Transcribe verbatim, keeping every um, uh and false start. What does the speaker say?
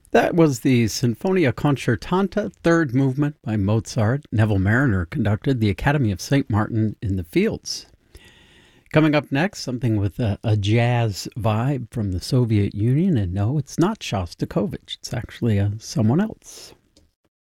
That was the Sinfonia Concertante, third movement by Mozart. Neville Marriner conducted the Academy of Saint Martin in the Fields. Coming up next, something with a, a jazz vibe from the Soviet Union. And no, it's not Shostakovich. It's actually uh, someone else.